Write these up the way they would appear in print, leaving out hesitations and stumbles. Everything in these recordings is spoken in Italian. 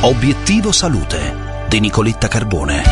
Obiettivo Salute di Nicoletta Carbone.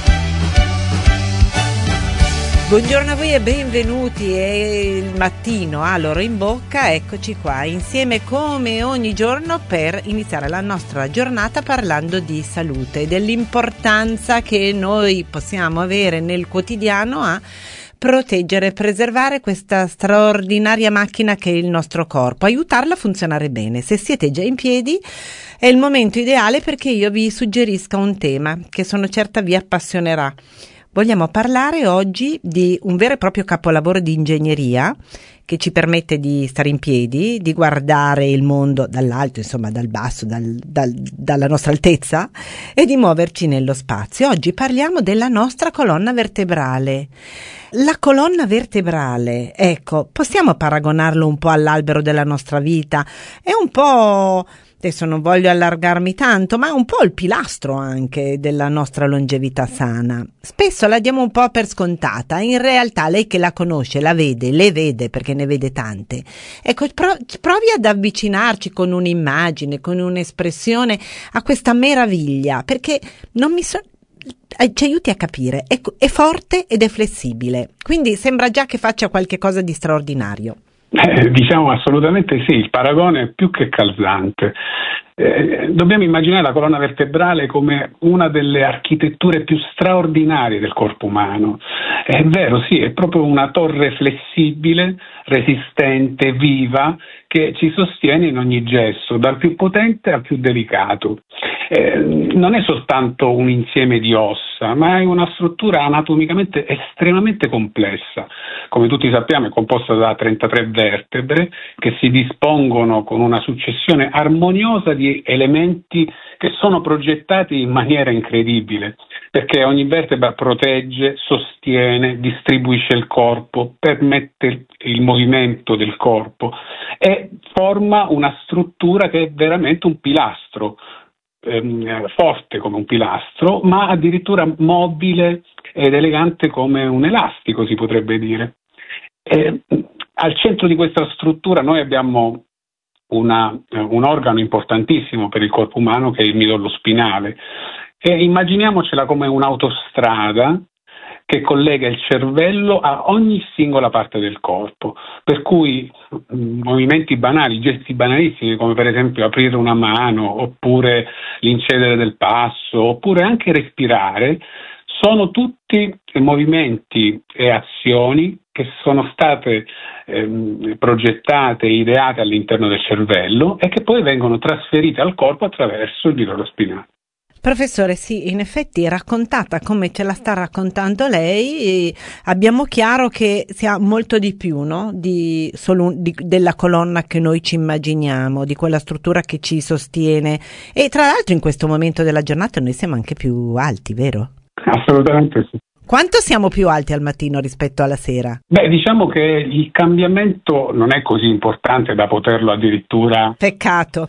Buongiorno a voi e benvenuti. È il mattino all'oro in bocca, eccoci qua insieme come ogni giorno per iniziare la nostra giornata parlando di salute e dell'importanza che noi possiamo avere nel quotidiano a proteggere e preservare questa straordinaria macchina che è il nostro corpo, aiutarla a funzionare bene. Se siete già in piedi è il momento ideale perché io vi suggerisca un tema che sono certa vi appassionerà. Vogliamo parlare oggi di un vero e proprio capolavoro di ingegneria che ci permette di stare in piedi, di guardare il mondo dall'alto, insomma dal basso, dalla nostra altezza e di muoverci nello spazio. Oggi parliamo della nostra colonna vertebrale. La colonna vertebrale, ecco, possiamo paragonarlo un po' all'albero della nostra vita? È un po'... Adesso non voglio allargarmi tanto, ma è un po' il pilastro anche della nostra longevità sana. Spesso la diamo un po' per scontata, in realtà lei che la conosce, la vede, le vede perché ne vede tante. Ecco, provi ad avvicinarci con un'immagine, con un'espressione a questa meraviglia, perché ci aiuti a capire, è forte ed è flessibile, quindi sembra già che faccia qualche cosa di straordinario. Diciamo assolutamente sì, il paragone è più che calzante. Dobbiamo immaginare la colonna vertebrale come una delle architetture più straordinarie del corpo umano. È vero, sì, è proprio una torre flessibile, resistente, viva, che ci sostiene in ogni gesto, dal più potente al più delicato. Non è soltanto un insieme di ossa, ma è una struttura anatomicamente estremamente complessa. Come tutti sappiamo è composta da 33 vertebre che si dispongono con una successione armoniosa di elementi che sono progettati in maniera incredibile, perché ogni vertebra protegge, sostiene, distribuisce il corpo, permette il movimento del corpo e forma una struttura che è veramente un pilastro, forte come un pilastro, ma addirittura mobile ed elegante come un elastico, si potrebbe dire. Al centro di questa struttura noi abbiamo un organo importantissimo per il corpo umano che è il midollo spinale e immaginiamocela come un'autostrada che collega il cervello a ogni singola parte del corpo, per cui movimenti banali, gesti banalissimi come per esempio aprire una mano oppure l'incedere del passo oppure anche respirare sono tutti movimenti e azioni che sono state progettate e ideate all'interno del cervello e che poi vengono trasferite al corpo attraverso il midollo spinale. Professore, sì, in effetti raccontata come ce la sta raccontando lei, abbiamo chiaro che sia molto di più, no? Della colonna che noi ci immaginiamo, di quella struttura che ci sostiene. E tra l'altro in questo momento della giornata noi siamo anche più alti, vero? Assolutamente sì. Quanto siamo più alti al mattino rispetto alla sera? Beh, diciamo che il cambiamento non è così importante da poterlo addirittura... Peccato.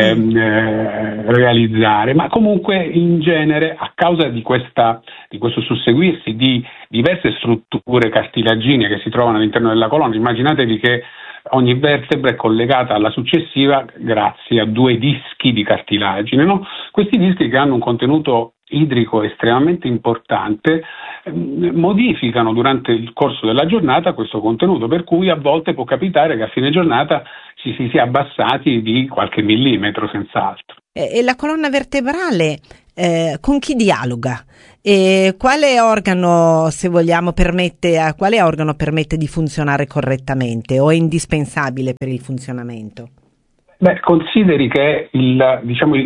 Realizzare, ma comunque in genere a causa di questo susseguirsi di diverse strutture cartilaginee che si trovano all'interno della colonna, immaginatevi che ogni vertebra è collegata alla successiva grazie a 2 dischi di cartilagine, no? Questi dischi che hanno un contenuto idrico estremamente importante modificano durante il corso della giornata questo contenuto, per cui a volte può capitare che a fine giornata ci si sia abbassati di qualche millimetro senz'altro. E la colonna vertebrale con chi dialoga? Quale organo, se vogliamo, a quale organo permette di funzionare correttamente o è indispensabile per il funzionamento? Beh, consideri che il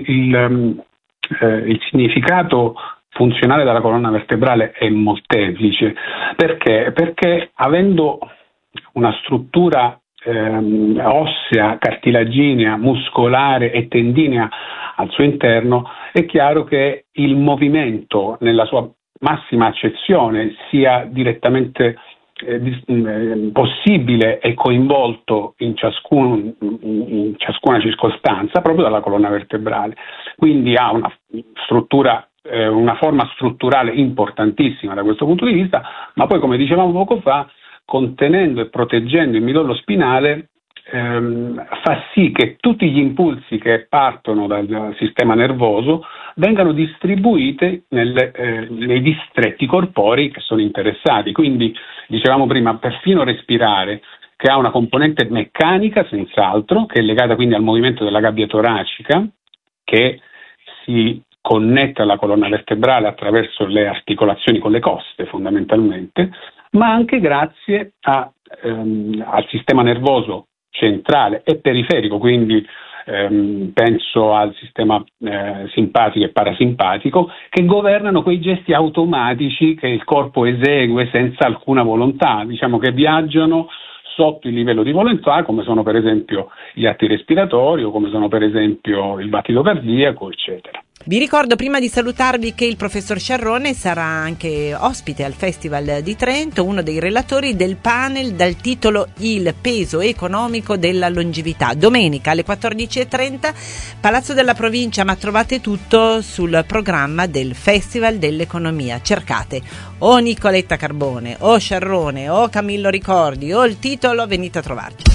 significato funzionale della colonna vertebrale è molteplice. Perché avendo una struttura ossea, cartilaginea, muscolare e tendinea al suo interno, è chiaro che il movimento nella sua massima accezione sia direttamente possibile e coinvolto in ciascuna circostanza proprio dalla colonna vertebrale. Quindi ha una forma strutturale importantissima da questo punto di vista, ma poi, come dicevamo poco fa, contenendo e proteggendo il midollo spinale fa sì che tutti gli impulsi che partono dal sistema nervoso vengano distribuiti nei distretti corporei che sono interessati. Quindi, dicevamo prima, perfino respirare, che ha una componente meccanica senz'altro, che è legata quindi al movimento della gabbia toracica, che si connette alla colonna vertebrale attraverso le articolazioni con le coste fondamentalmente, ma anche grazie al sistema nervoso centrale e periferico, quindi penso al sistema simpatico e parasimpatico, che governano quei gesti automatici che il corpo esegue senza alcuna volontà, diciamo che viaggiano sotto il livello di volontà, come sono per esempio gli atti respiratori o come sono per esempio il battito cardiaco, eccetera. Vi ricordo prima di salutarvi che il professor Sciarrone sarà anche ospite al Festival di Trento, uno dei relatori del panel dal titolo Il peso economico della longevità. Domenica alle 14:30, Palazzo della Provincia, ma trovate tutto sul programma del Festival dell'Economia. Cercate o Nicoletta Carbone, o Sciarrone, o Camillo Ricordi, o il titolo, venite a trovarci.